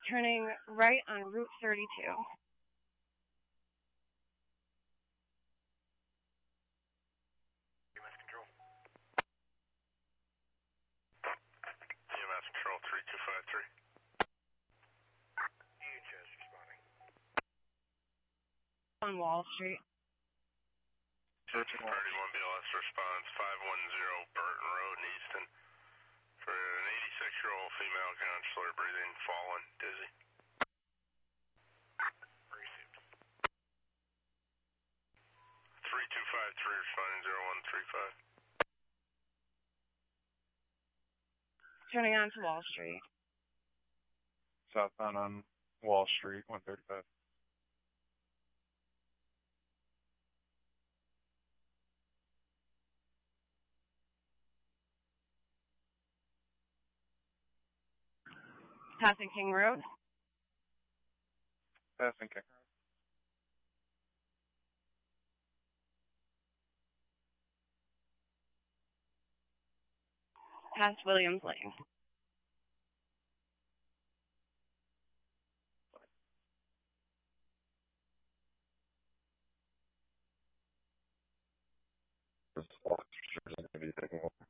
Turning right on Route 32. EMS Control. EMS Control 3253. EHS responding. On Wall Street. Party 1 BLS response 510 Burton Road in Easton for an 86-year-old female counselor breathing, fallen, dizzy. Received. 3253 responding 0135. Turning on to Wall Street. Southbound on Wall Street, 135. Passing King Road. Passing King Road. Past Williams Lane. This officer is going to be taking